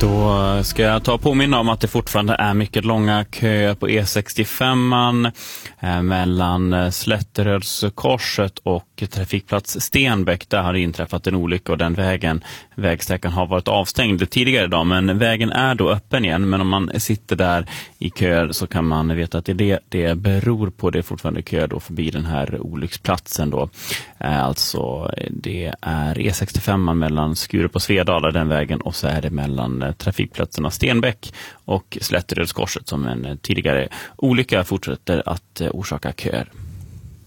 Då ska jag ta påminna om att det fortfarande är mycket långa köer på E65 mellan Slätterödskorset och trafikplats Stenbäck. Där har det inträffat en olycka och den vägsträckan har varit avstängd tidigare idag, men vägen är då öppen igen. Men om man sitter där i köer så kan man veta att det beror på det fortfarande köer då förbi den här olycksplatsen då. Alltså det är E65 mellan Skurup och Svedala den vägen, och så är det mellan trafikplatserna Stenbäck och Slätterödskorset som en tidigare olycka fortsätter att orsaka köer.